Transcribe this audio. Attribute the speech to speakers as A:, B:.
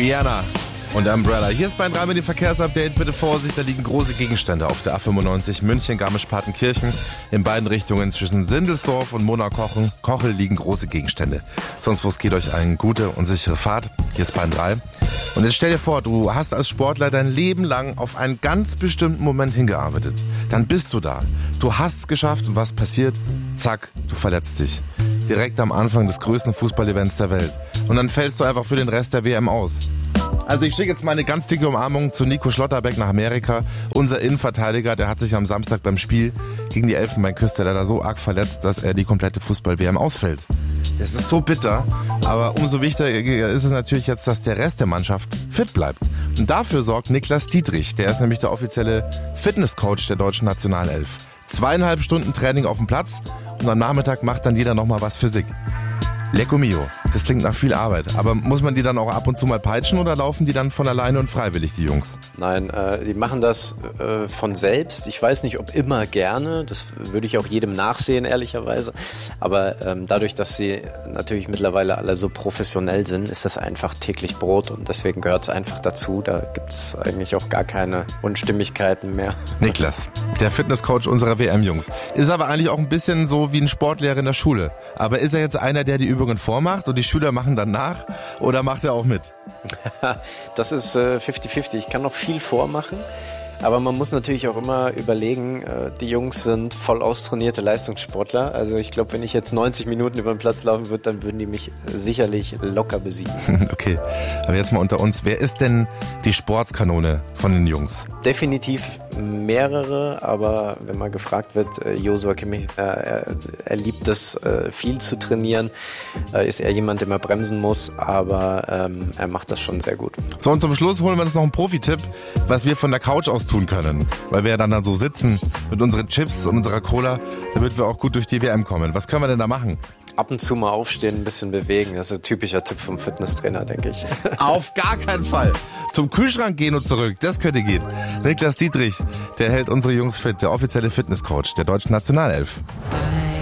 A: Rihanna und Umbrella. Hier ist Bayern 3 mit dem Verkehrsupdate. Bitte Vorsicht, da liegen große Gegenstände auf der A95 München-Garmisch-Partenkirchen. In beiden Richtungen zwischen Sindelsdorf und Mona-Kochel liegen große Gegenstände. Sonst was geht euch eine gute und sichere Fahrt. Hier ist Bayern 3. Und jetzt stell dir vor, du hast als Sportler dein Leben lang auf einen ganz bestimmten Moment hingearbeitet. Dann bist du da. Du hast es geschafft und was passiert? Zack, du verletzt dich. Direkt am Anfang des größten Fußball-Events der Welt. Und dann fällst du einfach für den Rest der WM aus. Also ich schicke jetzt mal eine ganz dicke Umarmung zu Nico Schlotterbeck nach Amerika. Unser Innenverteidiger, der hat sich am Samstag beim Spiel gegen die Elfenbeinküste leider so arg verletzt, dass er die komplette Fußball-WM ausfällt. Das ist so bitter, aber umso wichtiger ist es natürlich jetzt, dass der Rest der Mannschaft fit bleibt. Und dafür sorgt Niklas Dietrich, der ist nämlich der offizielle Fitnesscoach der deutschen Nationalelf. 2,5 Stunden Training auf dem Platz und am Nachmittag macht dann jeder nochmal was für sich. Lecco mio, das klingt nach viel Arbeit. Aber muss man die dann auch ab und zu mal peitschen oder laufen die dann von alleine und freiwillig, die Jungs?
B: Nein, die machen das von selbst. Ich weiß nicht, ob immer gerne. Das würde ich auch jedem nachsehen, ehrlicherweise. Aber dadurch, dass sie natürlich mittlerweile alle so professionell sind, ist das einfach täglich Brot. Und deswegen gehört es einfach dazu. Da gibt es eigentlich auch gar keine Unstimmigkeiten mehr.
A: Niklas, der Fitnesscoach unserer WM-Jungs, ist aber eigentlich auch ein bisschen so wie ein Sportlehrer in der Schule. Aber ist er jetzt einer, der die Übungen vormacht und die Schüler machen dann nach oder macht er auch mit?
B: Das ist 50-50. Ich kann noch viel vormachen, aber man muss natürlich auch immer überlegen, die Jungs sind voll austrainierte Leistungssportler. Also ich glaube, wenn ich jetzt 90 Minuten über den Platz laufen würde, dann würden die mich sicherlich locker besiegen.
A: Okay, aber jetzt mal unter uns. Wer ist denn die Sportskanone von den Jungs?
B: Definitiv mehrere, aber wenn mal gefragt wird, Joshua Kimmich, er liebt es, viel zu trainieren, ist er jemand, der mal bremsen muss, aber er macht das schon sehr gut.
A: So, und zum Schluss holen wir uns noch einen Profi-Tipp, was wir von der Couch aus tun können, weil wir ja dann so sitzen mit unseren Chips und unserer Cola, damit wir auch gut durch die WM kommen. Was können wir denn da machen?
B: Ab und zu mal aufstehen, ein bisschen bewegen. Das ist ein typischer Tipp vom Fitnesstrainer, denke ich.
A: Auf gar keinen Fall. Zum Kühlschrank gehen und zurück, das könnte gehen. Niklas Dietrich, der hält unsere Jungs fit, der offizielle Fitnesscoach der deutschen Nationalelf.